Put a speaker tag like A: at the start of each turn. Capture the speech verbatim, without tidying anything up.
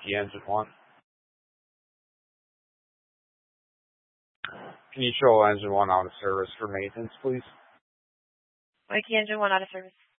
A: Mikey Engine one. Can you show Engine one out of service for maintenance, please?
B: Mikey Engine one out of service.